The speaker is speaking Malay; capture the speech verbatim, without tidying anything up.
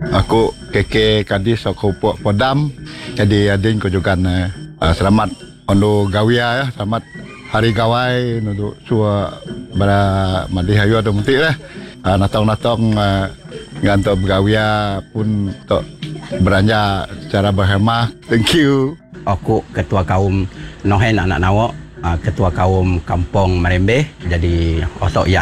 Aku K K Kadis aku Puak Podam. Jadi adin ko juga uh, selamat untuk gawia ya, selamat hari gawai untuk sua bara madihayu ada mutik lah. Uh, natong-natong uh, ngantuk gawia pun tok beranja secara berhemah. Thank you. Aku ketua kaum Nohen anak Nawak, ketua kaum Kampung Merembeh. Jadi otok ya